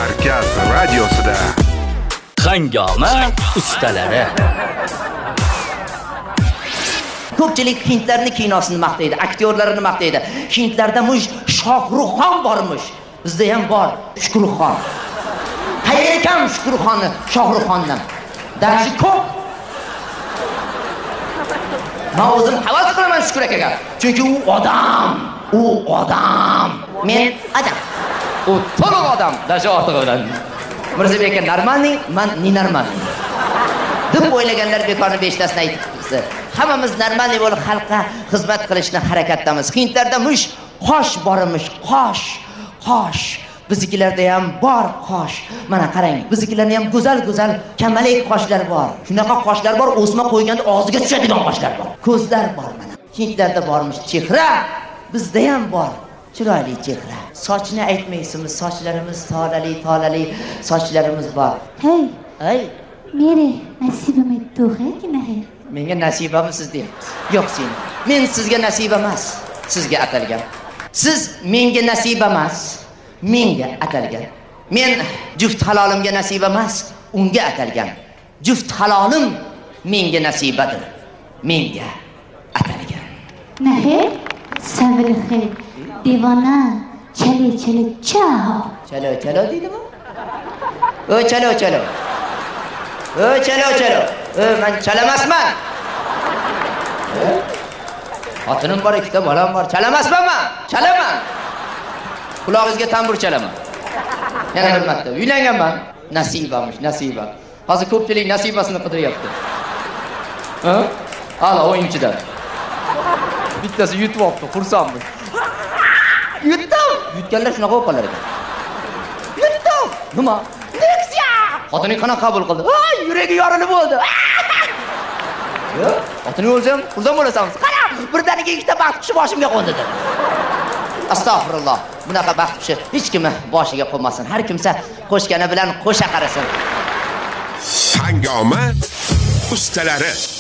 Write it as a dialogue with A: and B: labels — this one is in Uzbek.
A: Markaz radiosida
B: Hangoma ustalari.
C: Ko'pchilik hindlarning kinosini maqtaydi, aktyorlarini maqtaydi. Hindlarda Shohruxxon bormish. Bizda ham bor Shukurxon. Qayerga ekan Shukurxonni Shohruxxondan? Darshi ko'p. Men o'zim havas qilaman Shukur akaga. Chunki u odam. Men adam. U to'liq odam. Dashi ortig'i bilan. Mirzabek aka normalniy, men nenormalniy. deb o'ylaganlar bekorni 5 tasini aytibdi. Hammamiz normalniy bo'lib xalqqa xizmat qilishni harakatdamiz. Hindlarda qosh borimish, qosh. Biznikilarda ham bor qosh. Mana qarang, biznikilarda ham go'zal kamalak qoshlar bor. Shunaqa qoshlar bor, o'sma qo'yganda og'ziga tushadigan qoshlar bor. Ko'zlar bor mana. Hindlarda bormish chehra, bizda ham bor. Chiroyli chehra. Sochni aytmaysizmi? Sochlarimiz tolali sochlarimiz bor. Hey.
D: Mere nasibame tu hai ki nahi?
C: Menga nasibamisiz deyapti. Yo'q sen. Men sizga nasib emas, sizga atalgan. Siz menga nasib emas, menga atalgan. Men juft halolimga nasib emas, unga atalgan. Juft halolim menga nasibadir, menga atalgan.
D: Nahi? Sabr khay. Divona chale chao.
C: Chalo deydimi? Chalo. Men chalamasman. Xotinim bor, ikkita bolam bor. Chalamasman men. Chalaman. Qulog'ingizga tambur chalaman. Yana bir marta uylanganman. Nasiba. Hozir ko'pchilik nasibasini qidiryapti. Hala o'yinchidan. Bittasi yutib olibdi, xursandmiz. Yutganlar shunaqa bo'lib qolar ekan. Yutdim. Nima? Leksiya. Xotining qana qabul qildi. Yuragi yorilib bo'ldi. Xotining o'lsam, xursand bo'lasanmiz. Qara, birdaniga ikkita baxt qushi boshimga qo'ndi dedi. Astagfirulloh. Bunaqa baxt qushi hech kimni boshiga qo'ymasin. Har kimsa qo'shgani bilan qo'sha qarasin.
A: Hangoma ustalari.